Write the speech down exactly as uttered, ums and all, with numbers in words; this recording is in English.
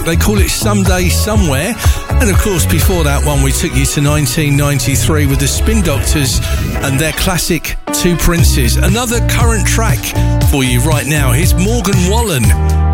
They call it Someday Somewhere. And of course, before that one, we took you to nineteen ninety-three with the Spin Doctors and their classic Two Princes. Another current track for you right now. Here's Morgan Wallen